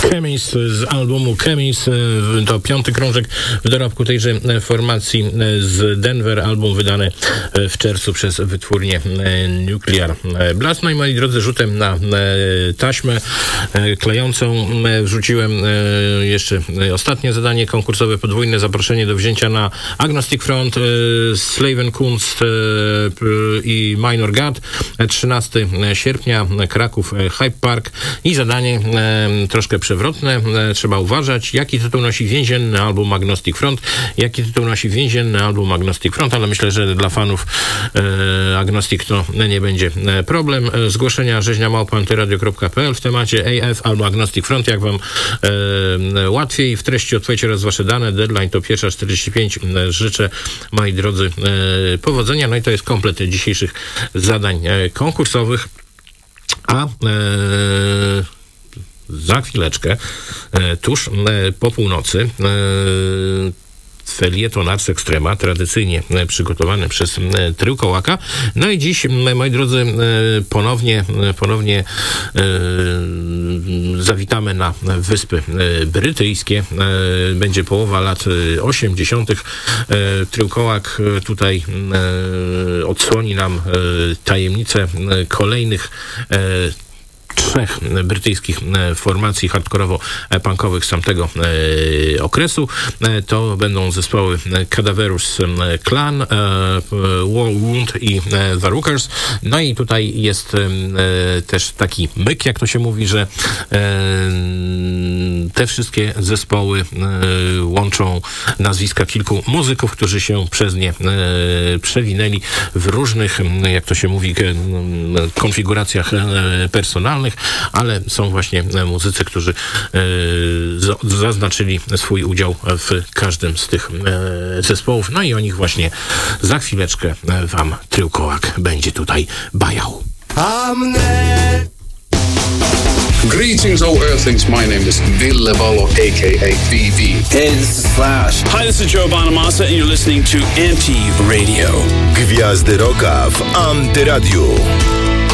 Chemis z albumu Chemis. To 5. krążek w dorobku tejże formacji z Denver. Album wydany w czerwcu przez wytwórnię Nuclear Blast. No i moi drodzy, rzutem na taśmę klejącą wrzuciłem jeszcze ostatnie zadanie konkursowe, podwójne zaproszenie do wzięcia na Agnostic Front, Slavenkunst i Minor God, 13 sierpnia, Kraków Hype Park. I zadanie troszkę przewrotne, trzeba uważać, jaki tytuł nosi więzienny album Agnostic Front, jaki tytuł nosi więzienny album Agnostic Front, ale myślę, że dla fanów Agnostic to nie będzie problem. Zgłoszenia rzeźnia@antyradio.pl w temacie AF albo Agnostic Front, jak wam łatwiej. W treści odpowiedzcie oraz wasze dane. Deadline to 1:45. Życzę, moi drodzy, powodzenia. No i to jest komplet dzisiejszych zadań konkursowych. A za chwileczkę, tuż po północy, felieton Ars Extrema, tradycyjnie przygotowany przez Trył Kołaka. No i dziś, moi drodzy, ponownie zawitamy na Wyspy Brytyjskie. Będzie połowa lat 80. Trył Kołak tutaj odsłoni nam tajemnicę kolejnych 3 brytyjskich formacji hardkorowo-punkowych z tamtego okresu. To będą zespoły Cadaverous Clan, War Wound i The Rookers. No i tutaj jest też taki myk, jak to się mówi, że te wszystkie zespoły łączą nazwiska kilku muzyków, którzy się przez nie przewinęli w różnych, jak to się mówi, konfiguracjach personalnych, ale są właśnie muzycy, którzy zaznaczyli swój udział w każdym z tych zespołów. No i o nich właśnie za chwileczkę wam Trył Kołak będzie tutaj bajał. Greetings, oh Earthlings. My name is Ville Valo, a.k.a. VV. Hey, this is Slash. Hi, this is Joe Bonamassa, and you're listening to Anti-Radio. Gwiazdy Rocka w Antyradiu.